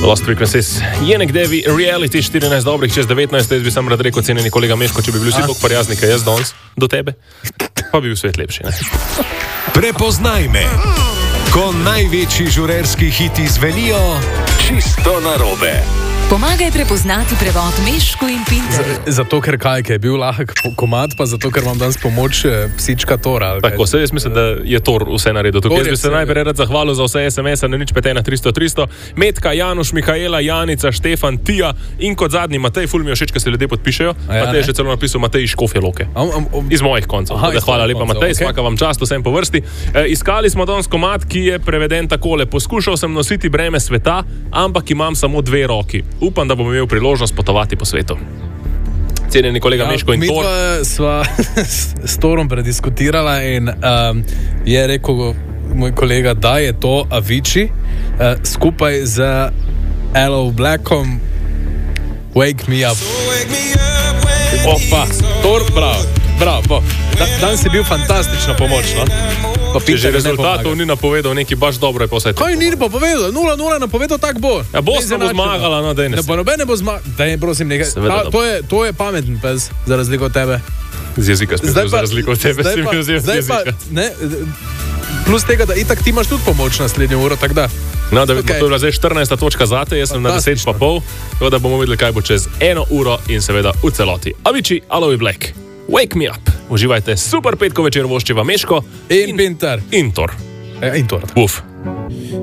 Lost Frequencies, Jenek Devi, Reality 14 dobrih čez 19, jaz bi sam rad rekel, cenjeni kolega Meško, če bi bili vsi tako prijazni, kaj jaz danes do tebe, pa bi bil svet lepši, ne? Prepoznaj me, ko največji žurerski hiti zvenijo čisto narobe. Pomagaj prepoznati prevod Meško in Pinter. Zato, ker je bil lahek komad, pa zato, ker vam danes pomoč psička Tora. Tako, se jaz mislim, da je Tor vse naredil. Tukaj jaz bi se najprej rad zahvalil za vse SMS-a na 051 300 300. Metka, Januš, Mihajela, Janica, Štefan, Tija in kot zadnji Matej, ful mi je všeč, ko se ljudje podpišejo. Matej je že celo napisal Matej iz Škofje Loke. Iz mojih koncev. Hvala lepa Matej, smaka vam čast, vsem po vrsti. Iskali smo danes komad, ki je preveden takole. Poskušal sem nositi breme sveta, ampak imam samo 2 roki. Upam, da bom imel priložnost potovati po svetu. Cenjeni kolega Meško in Tor. Mi sva s Torom prediskutirala in je rekel moj kolega, da je to Avicii skupaj z Aloe Blackom Wake Me Up. Opa, Tor, bravo. Danes je bil fantastična pomoč, no? Če že rezultatov ni napovedal, nekaj baš dobro je posvet. Kaj ni pa povedal? 0-0 napovedal, tak bo. Ja, Bosna bo zmagala, no, daj ne. Ne bo zmagala, daj prosim nekaj. To je pameten pes, za razliko od tebe. Z jezika spet, za razliko od tebe si mi vzel z jezika. Plus tega, da itak ti imaš tudi pomoč naslednjo uro, tak da. No, da to je bila zdaj 14. točka zate, jaz sem na 10:30, tako da bomo videli, kaj bo čez 1 uro in seveda v celoti. Avicii, Aloe Black, Wake Me Up. Uživajte, super petko večer voščiva Meško in Pinter. In Tor. In Tor. Uf.